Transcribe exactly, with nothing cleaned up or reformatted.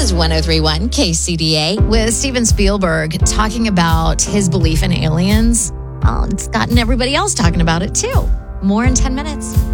is one oh three point one K C D A. With Steven Spielberg talking about his belief in aliens, well, it's gotten everybody else talking about it too. More in ten minutes.